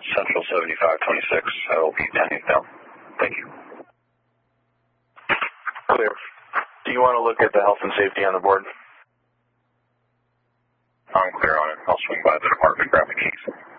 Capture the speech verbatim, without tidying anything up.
Central seventy-five twenty-six. I will be ten down. Thank you. Clear. Do you want to look at the health and safety on the board? I'm clear on it. I'll swing by the department, grab the keys.